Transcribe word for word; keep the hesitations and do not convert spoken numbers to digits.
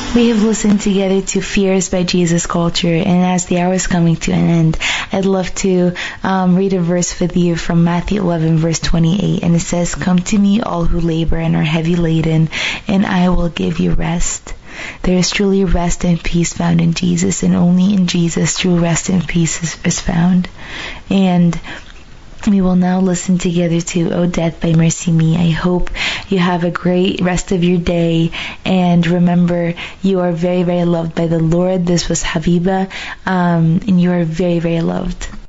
We have listened together to Fears by Jesus Culture, and as the hour is coming to an end, I'd love to um, read a verse with you from Matthew eleven, verse twenty-eight, and it says, "Come to me, all who labor and are heavy laden, and I will give you rest." There is truly rest and peace found in Jesus, and only in Jesus true rest and peace is, is found. And we will now listen together to "Oh Death" by Mercy Me. I hope you have a great rest of your day, and remember, you are very, very loved by the Lord. This was Habiba, um, and you are very, very loved.